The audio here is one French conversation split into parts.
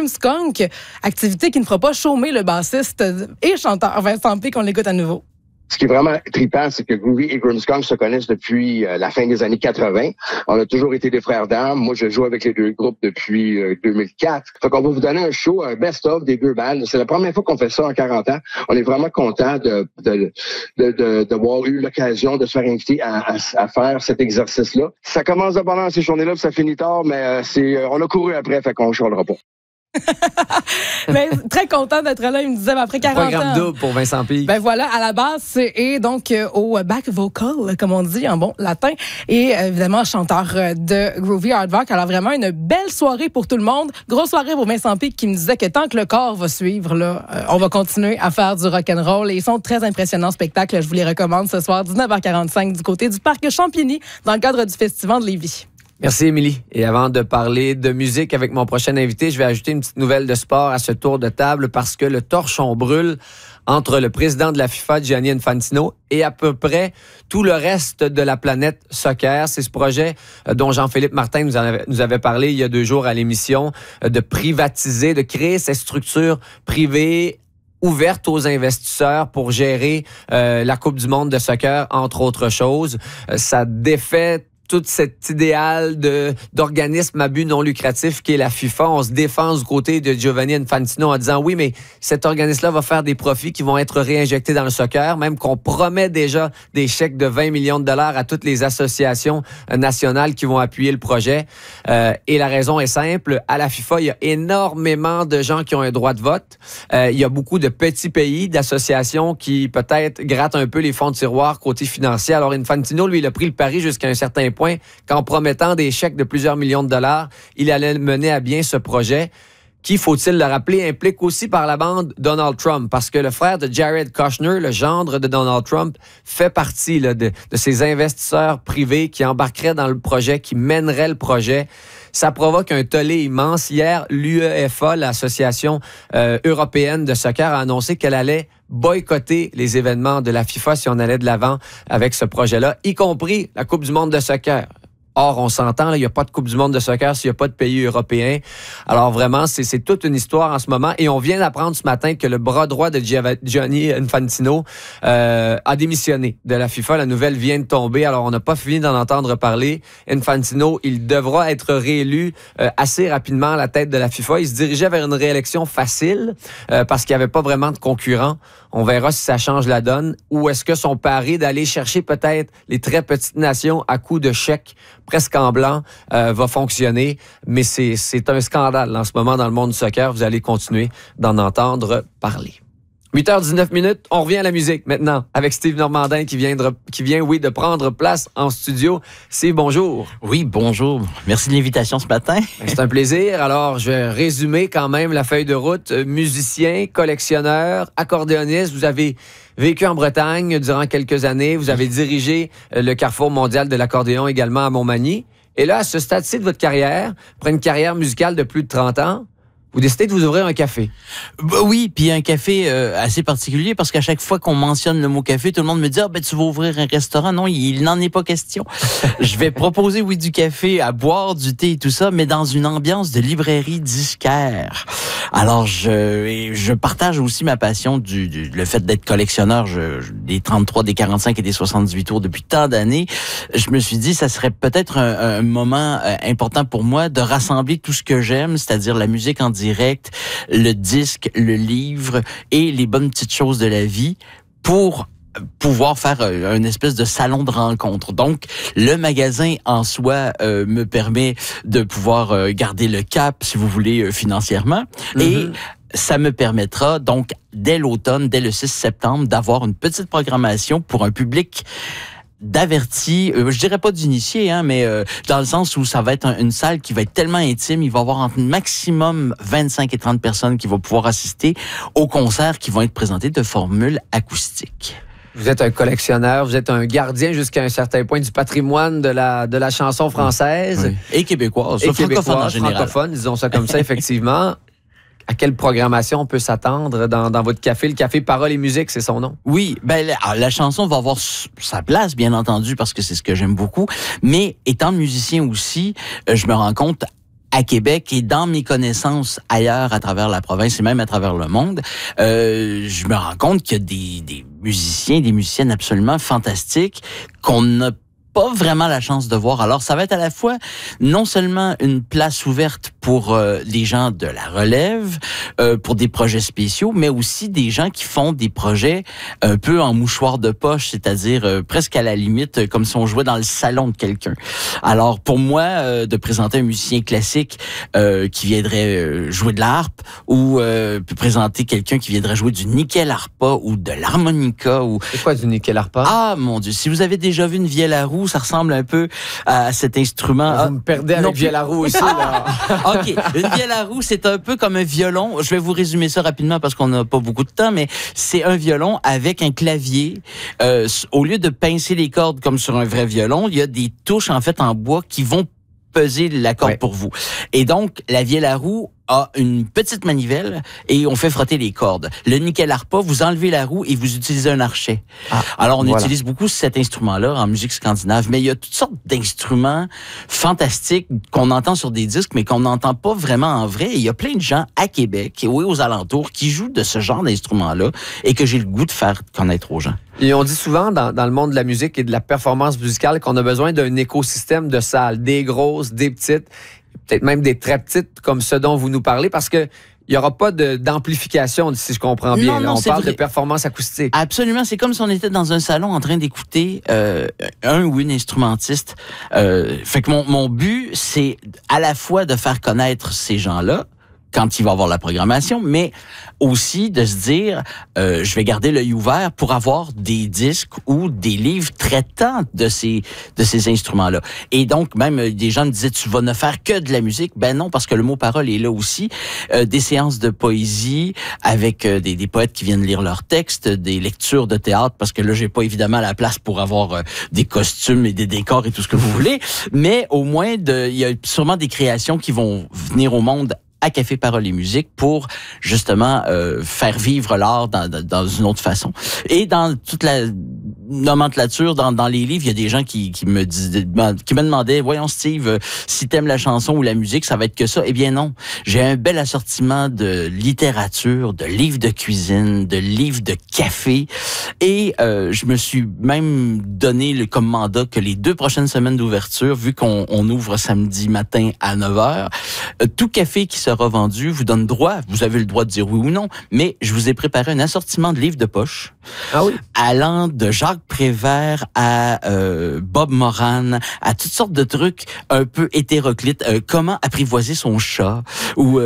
Skunk, activité qui ne fera pas chômer le bassiste et chanteur Vincent P, qu'on l'écoute à nouveau. Ce qui est vraiment trippant, c'est que Groovy et Grimmskunk se connaissent depuis la fin des années 80. On a toujours été des frères d'armes. Moi, je joue avec les deux groupes depuis 2004. Fait qu'on va vous donner un show, un best-of des deux bandes. C'est la première fois qu'on fait ça en 40 ans. On est vraiment content d'avoir eu l'occasion de se faire inviter à faire cet exercice-là. Ça commence de pendant ces journées-là, puis ça finit tard, mais on a couru après, fait qu'on ne chialera pas. Mais très content d'être là. Il me disait, après 40 ans. Programme double pour Vincent P. Ben voilà, à la base, et donc au back vocal, comme on dit en bon latin, et évidemment chanteur de Groovy Aardvark. Alors vraiment une belle soirée pour tout le monde. Grosse soirée pour Vincent P qui me disait que tant que le corps va suivre, là, on va continuer à faire du rock'n'roll. Et ils sont très impressionnants spectacles. Je vous les recommande ce soir, 19h45 du côté du Parc Champigny, dans le cadre du Festival de Lévis. Merci, Émilie. Et avant de parler de musique avec mon prochain invité, je vais ajouter une petite nouvelle de sport à ce tour de table parce que le torchon brûle entre le président de la FIFA, Gianni Infantino, et à peu près tout le reste de la planète soccer. C'est ce projet dont Jean-Philippe Martin nous avait parlé il y a 2 jours à l'émission, de privatiser, de créer ces structures privées ouverte aux investisseurs pour gérer la Coupe du monde de soccer, entre autres choses. Ça défait tout cet idéal d'organisme à but non lucratif qui est la FIFA. On se défend du côté de Gianni Infantino en disant oui, mais cet organisme-là va faire des profits qui vont être réinjectés dans le soccer, même qu'on promet déjà des chèques de 20 millions de dollars à toutes les associations nationales qui vont appuyer le projet. Et la raison est simple. À la FIFA, il y a énormément de gens qui ont un droit de vote. Il y a beaucoup de petits pays, d'associations qui peut-être grattent un peu les fonds de tiroir côté financier. Alors Infantino, lui, il a pris le pari jusqu'à un certain point qu'en promettant des chèques de plusieurs millions de dollars, il allait mener à bien ce projet qui, faut-il le rappeler, implique aussi par la bande Donald Trump, parce que le frère de Jared Kushner, le gendre de Donald Trump, fait partie là, de ces investisseurs privés qui embarqueraient dans le projet, qui mèneraient le projet. Ça provoque un tollé immense. Hier, l'UEFA, l'Association européenne de soccer, a annoncé qu'elle allait boycotter les événements de la FIFA si on allait de l'avant avec ce projet-là, y compris la Coupe du monde de soccer. Or, on s'entend, il n'y a pas de Coupe du monde de soccer s'il n'y a pas de pays européen. Alors vraiment, c'est toute une histoire en ce moment. Et on vient d'apprendre ce matin que le bras droit de Gianni Infantino a démissionné de la FIFA. La nouvelle vient de tomber, alors on n'a pas fini d'en entendre parler. Infantino, il devra être réélu assez rapidement à la tête de la FIFA. Il se dirigeait vers une réélection facile parce qu'il n'y avait pas vraiment de concurrent. On verra si ça change la donne. Ou est-ce que son pari d'aller chercher peut-être les très petites nations à coups de chèques presque en blanc va fonctionner. Mais c'est un scandale en ce moment dans le monde du soccer. Vous allez continuer d'en entendre parler. 8h19, on revient à la musique maintenant avec Steve Normandin qui vient de prendre place en studio. Steve, bonjour. Oui, bonjour. Merci de l'invitation ce matin. C'est un plaisir. Alors, je vais résumer quand même la feuille de route. Musicien, collectionneur, accordéoniste, vous avez vécu en Bretagne durant quelques années. Vous avez dirigé le Carrefour mondial de l'accordéon également à Montmagny. Et là, à ce stade-ci de votre carrière, après une carrière musicale de plus de 30 ans, vous décidez de vous ouvrir un café. Oui, puis un café assez particulier parce qu'à chaque fois qu'on mentionne le mot café, tout le monde me dit « Ah, ben tu vas ouvrir un restaurant. » Non, il n'en est pas question. Je vais proposer, oui, du café à boire, du thé et tout ça, mais dans une ambiance de librairie disquaire. Alors, je partage aussi ma passion le fait d'être collectionneur des 33, des 45 et des 78 tours depuis tant d'années. Je me suis dit, ça serait peut-être un moment important pour moi de rassembler tout ce que j'aime, c'est-à-dire la musique en direct, le disque, le livre et les bonnes petites choses de la vie pour pouvoir faire une espèce de salon de rencontre. Donc, le magasin en soi me permet de pouvoir garder le cap, si vous voulez, financièrement. Mm-hmm. Et ça me permettra donc, dès l'automne, dès le 6 septembre, d'avoir une petite programmation pour un public d'avertis, je dirais pas d'initiés, mais dans le sens où ça va être une salle qui va être tellement intime, il va y avoir entre maximum 25 et 30 personnes qui vont pouvoir assister aux concerts qui vont être présentés de formules acoustiques. Vous êtes un collectionneur, vous êtes un gardien jusqu'à un certain point du patrimoine de la chanson française. Oui. Et québécoise, francophone en général. Francophone, disons ça comme ça, effectivement. À quelle programmation on peut s'attendre dans votre café? Le café Paroles et Musique, c'est son nom. Oui, la chanson va avoir sa place, bien entendu, parce que c'est ce que j'aime beaucoup. Mais étant musicien aussi, je me rends compte à Québec et dans mes connaissances ailleurs à travers la province et même à travers le monde, je me rends compte qu'il y a des musiciens, des musiciennes absolument fantastiques qu'on n'a pas vraiment la chance de voir. Alors, ça va être à la fois non seulement une place ouverte pour les gens de la relève, pour des projets spéciaux, mais aussi des gens qui font des projets un peu en mouchoir de poche, c'est-à-dire presque à la limite comme si on jouait dans le salon de quelqu'un. Alors, pour moi, de présenter un musicien classique qui viendrait jouer de l'harpe ou présenter quelqu'un qui viendrait jouer du nickel harpa ou de l'harmonica ou... C'est quoi du nickel harpa? Ah, mon Dieu, si vous avez déjà vu une vielle à roue, ça ressemble un peu à cet instrument. Vous me perdez avec vielle à roue aussi, là. OK. Une vielle à roue, c'est un peu comme un violon. Je vais vous résumer ça rapidement parce qu'on n'a pas beaucoup de temps, mais c'est un violon avec un clavier. Au lieu de pincer les cordes comme sur un vrai violon, il y a des touches, en fait, en bois qui vont peser la corde pour vous. Et donc, la vielle à roue a une petite manivelle et on fait frotter les cordes. Le nickel harpa, vous enlevez la roue et vous utilisez un archet. Alors, on utilise beaucoup cet instrument-là en musique scandinave, mais il y a toutes sortes d'instruments fantastiques qu'on entend sur des disques, mais qu'on n'entend pas vraiment en vrai. Et il y a plein de gens à Québec et aux alentours qui jouent de ce genre d'instrument-là et que j'ai le goût de faire connaître aux gens. Et on dit souvent dans le monde de la musique et de la performance musicale qu'on a besoin d'un écosystème de salles, des grosses, des petites, peut-être même des très petites comme ce dont vous nous parlez, parce que il n'y aura pas d'amplification, si je comprends bien. Non, on parle de performance acoustique. Absolument. C'est comme si on était dans un salon en train d'écouter un ou une instrumentiste. Fait que mon but, c'est à la fois de faire connaître ces gens-là, quand il va avoir la programmation, mais aussi de se dire, je vais garder l'œil ouvert pour avoir des disques ou des livres traitant de ces instruments-là. Et donc, même des gens me disaient, tu vas ne faire que de la musique. Ben non, parce que le mot parole est là aussi. Des séances de poésie avec des poètes qui viennent lire leurs textes, des lectures de théâtre, parce que là, j'ai pas évidemment la place pour avoir des costumes et des décors et tout ce que vous voulez, mais au moins, il y a sûrement des créations qui vont venir au monde à Café Parole et Musique pour justement faire vivre l'art dans une autre façon. Et dans toute la nomenclature, dans les livres, il y a des gens qui me demandaient, voyons Steve, si t'aimes la chanson ou la musique, ça va être que ça. Eh bien non, j'ai un bel assortiment de littérature, de livres de cuisine, de livres de café, et je me suis même donné comme mandat que les 2 prochaines semaines d'ouverture, vu qu'on ouvre samedi matin à 9h, tout café qui sera vendu vous donne droit, vous avez le droit de dire oui ou non, mais je vous ai préparé un assortiment de livres de poche. Ah oui? Allant de Jacques Prévert à Bob Moran, à toutes sortes de trucs un peu hétéroclites. Comment apprivoiser son chat? Ou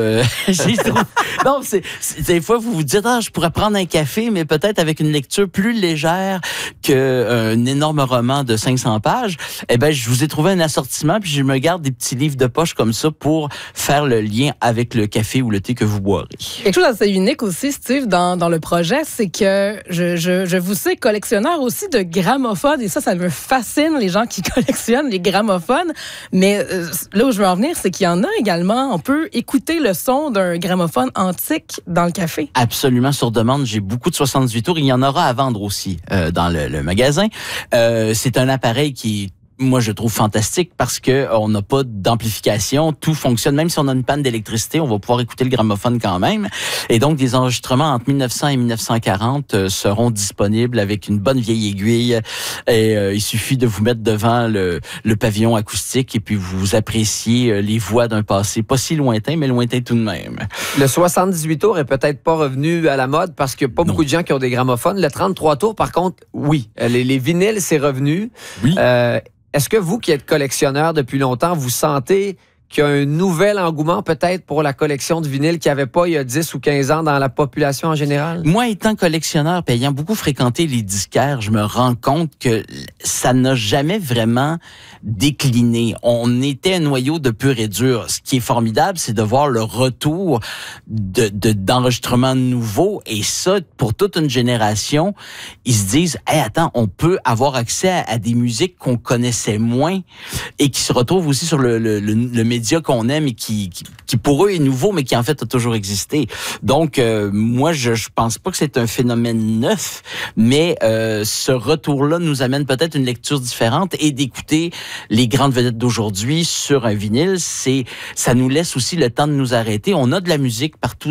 non, c'est des fois vous vous dites, je pourrais prendre un café, mais peut-être avec une lecture plus légère qu'un énorme roman de 500 pages. Eh ben, je vous ai trouvé un assortiment, puis je me garde des petits livres de poche comme ça pour faire le lien avec le café ou le thé que vous boirez. Quelque chose d'assez unique aussi, Steve, dans le projet, c'est que je vous sais collectionneur aussi de gramophones, et ça me fascine, les gens qui collectionnent les gramophones. Mais là où je veux en venir, c'est qu'il y en a également. On peut écouter le son d'un gramophone antique dans le café. Absolument, sur demande. J'ai beaucoup de 78 tours. Il y en aura à vendre aussi dans le magasin. C'est un appareil qui, moi, je trouve fantastique parce que on n'a pas d'amplification, tout fonctionne. Même si on a une panne d'électricité, on va pouvoir écouter le gramophone quand même. Et donc, des enregistrements entre 1900 et 1940 seront disponibles avec une bonne vieille aiguille. Et il suffit de vous mettre devant le pavillon acoustique et puis vous appréciez les voix d'un passé pas si lointain, mais lointain tout de même. Le 78 tours est peut-être pas revenu à la mode parce qu'il n'y a pas beaucoup de gens qui ont des gramophones. Le 33 tours, par contre, oui. Les vinyles, c'est revenu. Oui. Est-ce que vous, qui êtes collectionneur depuis longtemps, vous sentez qu'il y a un nouvel engouement peut-être pour la collection de vinyles qu'il n'y avait pas il y a 10 ou 15 ans dans la population en général? Moi, étant collectionneur et ayant beaucoup fréquenté les disquaires, je me rends compte que ça n'a jamais vraiment décliné. On était un noyau de pur et dur. Ce qui est formidable, c'est de voir le retour d'enregistrements nouveaux. Et ça, pour toute une génération, ils se disent, hey, attends, on peut avoir accès à des musiques qu'on connaissait moins et qui se retrouvent aussi sur le média média qu'on aime et qui pour eux est nouveau, mais qui en fait a toujours existé. Donc, moi, je pense pas que c'est un phénomène neuf, mais ce retour-là nous amène peut-être une lecture différente et d'écouter les grandes vedettes d'aujourd'hui sur un vinyle, ça nous laisse aussi le temps de nous arrêter. On a de la musique partout